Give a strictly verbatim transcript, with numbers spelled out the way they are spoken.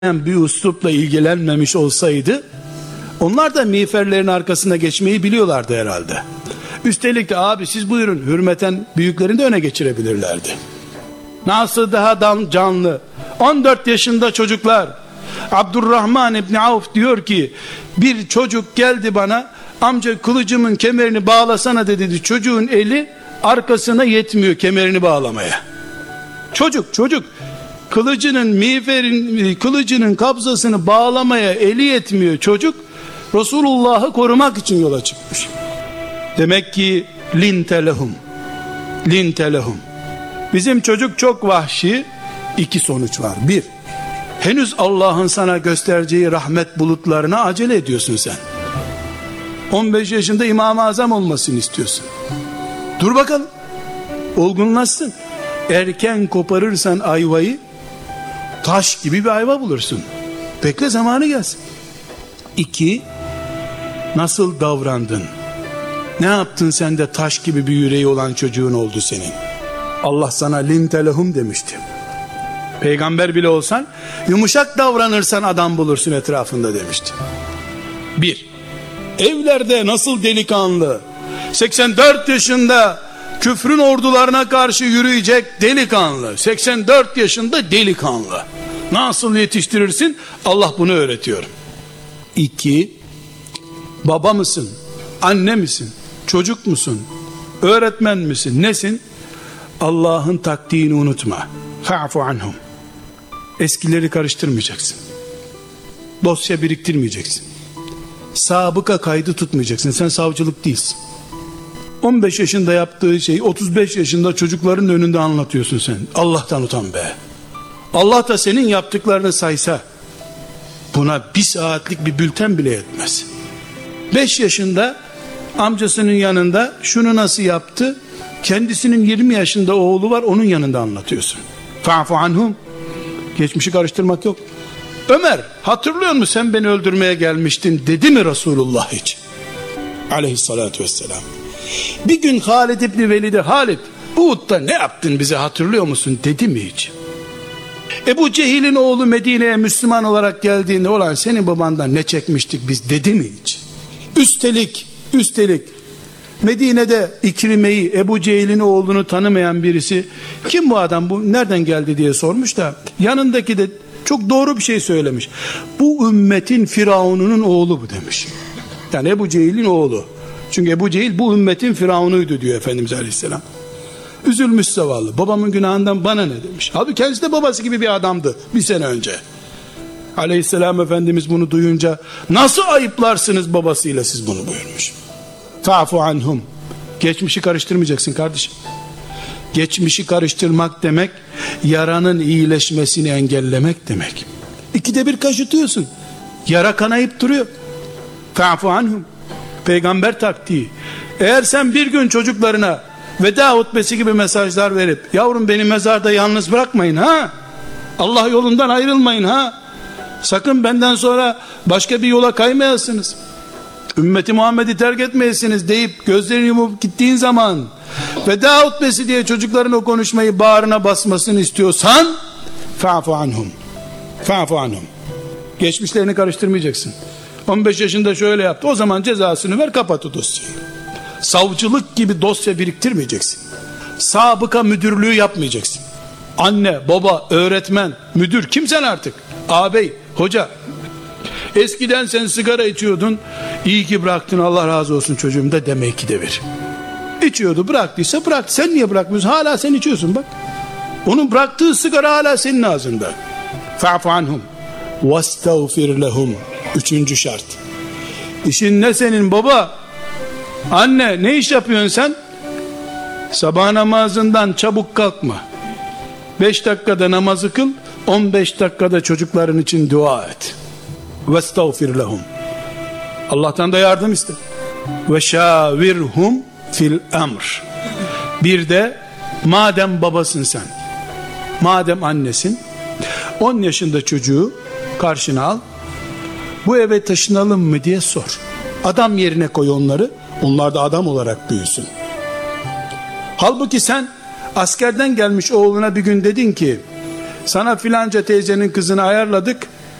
bir üslupla ilgilenmemiş olsaydı, onlar da miğferlerin arkasına geçmeyi biliyorlardı herhalde. Üstelik de abi siz buyurun hürmeten büyüklerini de öne geçirebilirlerdi. Nasıl daha canlı on dört yaşında çocuklar. Abdurrahman İbni Avf diyor ki, bir çocuk geldi bana, amca kılıcımın kemerini bağlasana dedi. Çocuğun eli arkasına yetmiyor kemerini bağlamaya. Çocuk çocuk kılıcının miğferin kılıcının kabzasını bağlamaya eli yetmiyor çocuk. Resulullah'ı korumak için yola çıkmış. Demek ki lintelehum lintelehum. Bizim çocuk çok vahşi. İki sonuç var. Bir, henüz Allah'ın sana göstereceği rahmet bulutlarına acele ediyorsun sen. on beş yaşında İmam-ı Azam olmasını istiyorsun. Dur bakalım, olgunlaşsın. Erken koparırsan ayvayı, taş gibi bir ayva bulursun. Bekle, zamanı gelsin. İki, nasıl davrandın? Ne yaptın sen de taş gibi bir yüreği olan çocuğun oldu senin? Allah sana lintelehum demişti. Peygamber bile olsan yumuşak davranırsan adam bulursun etrafında demişti. Bir, evlerde nasıl delikanlı, seksen dört yaşında küfrün ordularına karşı yürüyecek delikanlı, seksen dört yaşında delikanlı nasıl yetiştirirsin? Allah bunu öğretiyor. İki, baba mısın, anne misin, çocuk musun, öğretmen misin, nesin? Allah'ın taktiğini unutma. Fa'fu anhum. Eskileri karıştırmayacaksın. Dosya biriktirmeyeceksin. Sabıka kaydı tutmayacaksın. Sen savcılık değilsin. on beş yaşında yaptığı şeyi otuz beş yaşında çocukların önünde anlatıyorsun sen. Allah'tan utan be. Allah da senin yaptıklarını saysa, buna bir saatlik bir bülten bile yetmez. beş yaşında amcasının yanında şunu nasıl yaptı, kendisinin yirmi yaşında oğlu var, onun yanında anlatıyorsun. Fa'fu anhum. Geçmişi karıştırmak yok. Ömer, hatırlıyor musun sen beni öldürmeye gelmiştin dedi mi Resulullah hiç? Aleyhissalatü vesselam. Bir gün Halid İbni Velid'e, Halid Uhud'da ne yaptın bize hatırlıyor musun dedi mi hiç? Ebu Cehil'in oğlu Medine'ye Müslüman olarak geldiğinde, olan senin babandan ne çekmiştik biz dedi mi hiç? Üstelik üstelik Medine'de İkrime'yi, Ebu Cehil'in oğlunu tanımayan birisi, kim bu adam, bu nereden geldi diye sormuş da yanındaki de çok doğru bir şey söylemiş. Bu ümmetin Firavun'unun oğlu bu demiş. Yani Ebu Cehil'in oğlu. Çünkü Ebu Cehil bu ümmetin Firavun'uydu diyor Efendimiz Aleyhisselam. Üzülmüş zavallı. Babamın günahından bana ne demiş. Halbuki kendisi de babası gibi bir adamdı bir sene önce. Aleyhisselam Efendimiz bunu duyunca, nasıl ayıplarsınız babasıyla siz bunu buyurmuş. Fa'fu anhum. Geçmişi karıştırmayacaksın kardeşim. Geçmişi karıştırmak demek, yaranın iyileşmesini engellemek demek. İkide bir kaşıtıyorsun, yara kanayıp duruyor. Fa'fu anhum. Peygamber taktiği. Eğer sen bir gün çocuklarına veda hutbesi gibi mesajlar verip, yavrum beni mezarda yalnız bırakmayın ha, Allah yolundan ayrılmayın ha, sakın benden sonra başka bir yola kaymayasınız, ümmeti Muhammed'i terk etmeyesiniz deyip gözlerini yumup gittiğin zaman, veda hutbesi diye çocukların o konuşmayı bağrına basmasını istiyorsan, fa'fu anhum. Fa'fu anhum. Geçmişlerini karıştırmayacaksın. on beş yaşında şöyle yaptı, o zaman cezasını ver, kapat o dosyayı. Savcılık gibi dosya biriktirmeyeceksin. Sabıka müdürlüğü yapmayacaksın. Anne, baba, öğretmen, müdür, kimsen artık, ağabey, hoca, eskiden sen sigara içiyordun, iyi ki bıraktın, Allah razı olsun çocuğum da demek ki de bir. İçiyordu, bıraktıysa bıraktı. Sen niye bırakmıyorsun? Hala sen içiyorsun bak. Onun bıraktığı sigara hala senin ağzında. Fa'fu anhum vestağfir lehum. Üçüncü şart. İşin ne senin baba? Anne, ne iş yapıyorsun sen? Sabah namazından çabuk kalkma. Beş dakikada namazı kıl, on beş dakikada çocukların için dua et. Vestağfir lehum. Allah'tan da yardım iste. Ve şavirhum fil emr. Bir de madem babasın sen, madem annesin, on yaşında çocuğu karşına al, bu eve taşınalım mı diye sor. Adam yerine koy onları, onlar da adam olarak büyüsün. Halbuki sen askerden gelmiş oğluna bir gün dedin ki, sana filanca teyzenin kızını ayarladık,